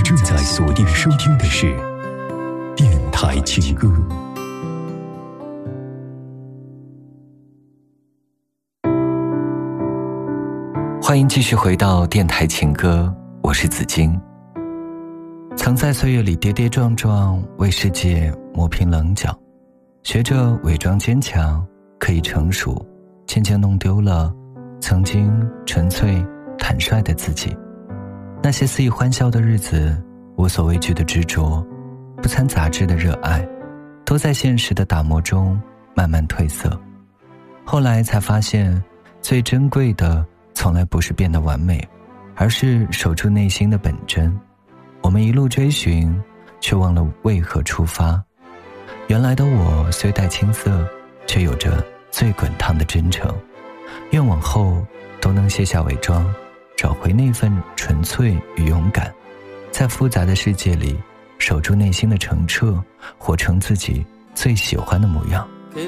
正在锁定收听的是电台情歌。 欢迎继续回到电台情歌，我是紫金。曾在岁月里跌跌撞撞，为世界磨平棱角，学着伪装坚强，可以成熟，渐渐弄丢了曾经纯粹坦率的自己。那些肆意欢笑的日子，无所畏惧的执着，不参杂质的热爱，都在现实的打磨中慢慢褪色。后来才发现，最珍贵的从来不是变得完美，而是守住内心的本真。我们一路追寻，却忘了为何出发。原来的我虽带青涩，却有着最滚烫的真诚。愿往后都能卸下伪装，找回那份纯粹与勇敢，在复杂的世界里守住内心的澄澈，活成自己最喜欢的模样。